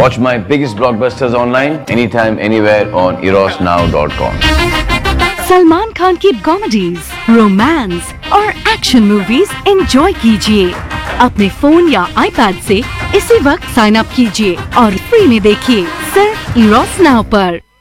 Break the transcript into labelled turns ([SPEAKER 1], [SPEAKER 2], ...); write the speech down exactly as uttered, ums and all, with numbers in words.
[SPEAKER 1] Watch my biggest blockbusters online anytime, anywhere on eros now dot com.
[SPEAKER 2] Salman Khan की comedies, romance और action movies enjoy कीजिए अपने phone या iPad से इसी वक्त साइन अप कीजिए और फ्री में देखिए सिर्फ इरोस नाउ पर।